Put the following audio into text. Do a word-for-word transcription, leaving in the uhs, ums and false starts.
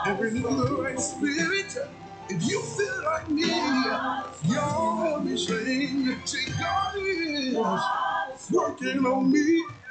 and renew the right spirit. If you feel like me, y'all be saying, see, God is working on me.